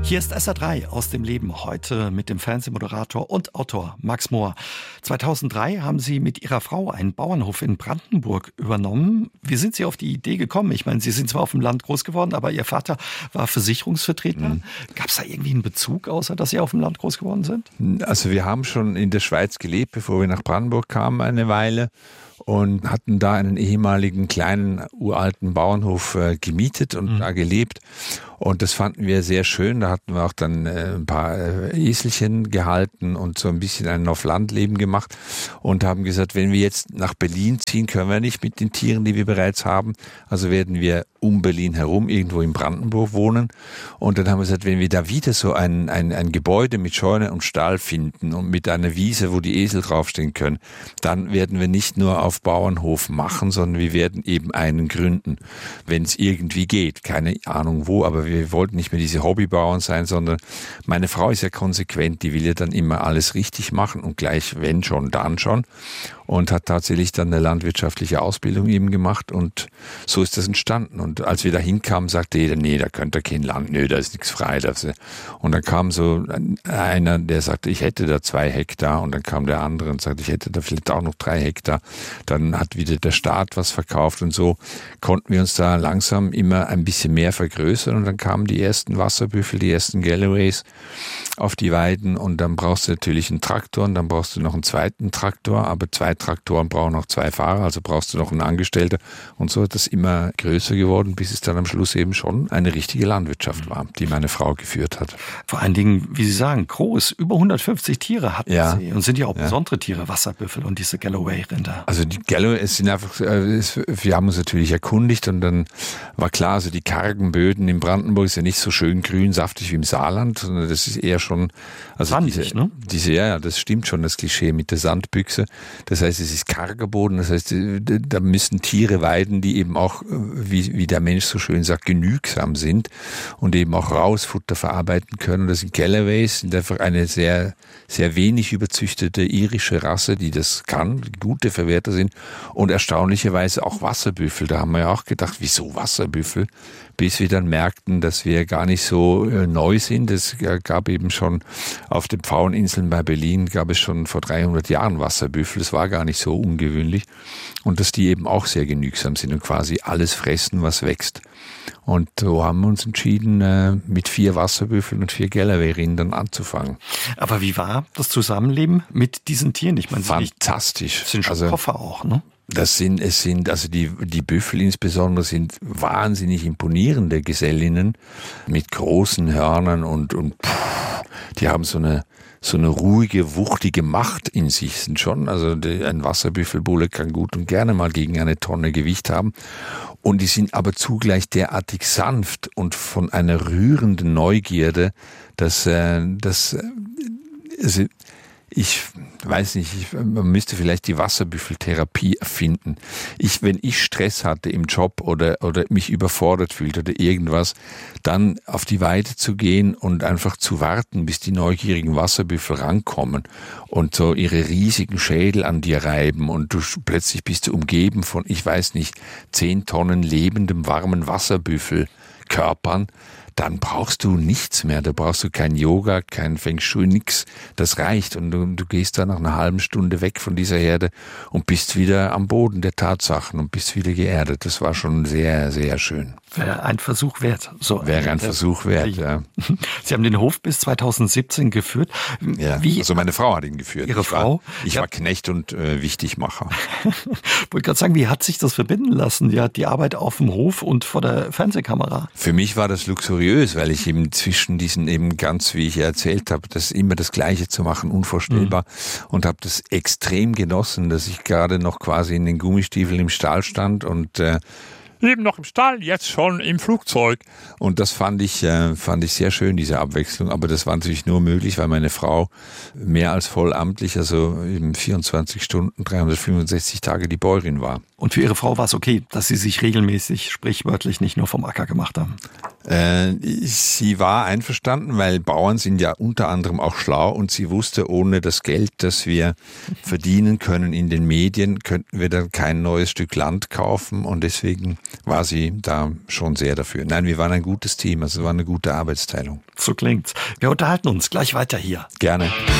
Hier ist SR3 aus dem Leben, heute mit dem Fernsehmoderator und Autor Max Mohr. 2003 haben Sie mit Ihrer Frau einen Bauernhof in Brandenburg übernommen. Wie sind Sie auf die Idee gekommen? Ich meine, Sie sind zwar auf dem Land groß geworden, aber Ihr Vater war Versicherungsvertreter. Gab es da irgendwie einen Bezug, außer dass Sie auf dem Land groß geworden sind? Also wir haben schon in der Schweiz gelebt, bevor wir nach Brandenburg kamen, eine Weile. Und hatten da einen ehemaligen kleinen, uralten Bauernhof gemietet und da gelebt. Und das fanden wir sehr schön. Da hatten wir auch dann ein paar Eselchen gehalten und so ein bisschen ein Auf-Land-Leben gemacht und haben gesagt, wenn wir jetzt nach Berlin ziehen, können wir nicht mit den Tieren, die wir bereits haben. Also werden wir um Berlin herum irgendwo in Brandenburg wohnen. Und dann haben wir gesagt, wenn wir da wieder so ein Gebäude mit Scheune und Stall finden und mit einer Wiese, wo die Esel draufstehen können, dann werden wir nicht nur auf Bauernhof machen, sondern wir werden eben einen gründen, wenn es irgendwie geht. Keine Ahnung wo, aber wir wollten nicht mehr diese Hobbybauern sein, sondern meine Frau ist ja konsequent, die will ja dann immer alles richtig machen und gleich wenn schon, dann schon. Und hat tatsächlich dann eine landwirtschaftliche Ausbildung eben gemacht und so ist das entstanden. Und als wir da hinkamen, sagte jeder, nee, da könnt ihr kein Land, nö, da ist nichts frei. Und dann kam so einer, der sagte, ich hätte da 2 Hektar und dann kam der andere und sagte, ich hätte da vielleicht auch noch 3 Hektar. Dann hat wieder der Staat was verkauft und so konnten wir uns da langsam immer ein bisschen mehr vergrößern und dann kamen die ersten Wasserbüffel, die ersten Galloways auf die Weiden und dann brauchst du natürlich einen Traktor und dann brauchst du noch einen zweiten Traktor, aber 2 Traktoren brauchen noch 2 Fahrer, also brauchst du noch einen Angestellten und so ist das immer größer geworden, bis es dann am Schluss eben schon eine richtige Landwirtschaft war, die meine Frau geführt hat. Vor allen Dingen, wie Sie sagen, groß, über 150 Tiere hatten Sie und sind ja auch besondere Tiere, Wasserbüffel und diese Galloway-Rinder. Also die Galloway, es sind einfach, wir haben uns natürlich erkundigt und dann war klar, also die kargen Böden in Brandenburg ist ja nicht so schön grün, saftig wie im Saarland, sondern das ist eher schon, also sandig, ne? Ja, das stimmt schon, das Klischee mit der Sandbüchse. Das heißt, es ist karger Boden, das heißt, da müssen Tiere weiden, die eben auch, wie der Mensch so schön sagt, genügsam sind und eben auch Rausfutter verarbeiten können. Und das sind Galloways, sind einfach eine sehr, sehr wenig überzüchtete irische Rasse, die das kann, die gute Verwerter sind und erstaunlicherweise auch Wasserbüffel. Da haben wir ja auch gedacht, wieso Wasserbüffel? Bis wir dann merkten, dass wir gar nicht so neu sind. Es gab eben schon auf den Pfaueninseln bei Berlin, gab es schon vor 300 Jahren Wasserbüffel. Das war gar nicht so ungewöhnlich. Und dass die eben auch sehr genügsam sind und quasi alles fressen, was wächst. Und so haben wir uns entschieden, mit 4 Wasserbüffeln und 4 Galloway-Rindern anzufangen. Aber wie war das Zusammenleben mit diesen Tieren? Ich meine, fantastisch. Das sind schon Koffer auch, ne? Also die Büffel insbesondere sind wahnsinnig imponierende Gesellinnen mit großen Hörnern und die haben so eine ruhige, wuchtige Macht in sich, sind schon, also ein Wasserbüffelbulle kann gut und gerne mal gegen eine Tonne Gewicht haben und die sind aber zugleich derartig sanft und von einer rührenden Neugierde, dass ich weiß nicht, man müsste vielleicht die Wasserbüffeltherapie erfinden. Wenn ich Stress hatte im Job oder mich überfordert fühlte oder irgendwas, dann auf die Weide zu gehen und einfach zu warten, bis die neugierigen Wasserbüffel rankommen und so ihre riesigen Schädel an dir reiben und plötzlich bist du umgeben von, ich weiß nicht, 10 Tonnen lebendem, warmen Wasserbüffelkörpern. Dann brauchst du nichts mehr, da brauchst du kein Yoga, kein Feng Shui, nix. Das reicht und du gehst da nach einer halben Stunde weg von dieser Herde und bist wieder am Boden der Tatsachen und bist wieder geerdet. Das war schon sehr, sehr schön. Wäre ein Versuch wert. Wäre ein Versuch wert, ja. Sie haben den Hof bis 2017 geführt. Ja, also meine Frau hat ihn geführt. Ihre Frau? Ich war Knecht und Wichtigmacher. Ich wollte gerade sagen, wie hat sich das verbinden lassen? Die Arbeit auf dem Hof und vor der Fernsehkamera. Für mich war das luxuriös, weil ich eben zwischen diesen eben ganz, wie ich erzählt habe, das immer das Gleiche zu machen, unvorstellbar. Und habe das extrem genossen, dass ich gerade noch quasi in den Gummistiefeln im Stall stand und eben noch im Stall, jetzt schon im Flugzeug. Und das fand ich sehr schön, diese Abwechslung. Aber das war natürlich nur möglich, weil meine Frau mehr als vollamtlich, also eben 24 Stunden, 365 Tage die Bäuerin war. Und für Ihre Frau war es okay, dass Sie sich regelmäßig, sprichwörtlich, nicht nur vom Acker gemacht haben? Sie war einverstanden, weil Bauern sind ja unter anderem auch schlau und sie wusste, ohne das Geld, das wir verdienen können in den Medien, könnten wir dann kein neues Stück Land kaufen und deswegen war sie da schon sehr dafür. Nein, wir waren ein gutes Team, also es war eine gute Arbeitsteilung. So klingt's. Wir unterhalten uns gleich weiter hier. Gerne.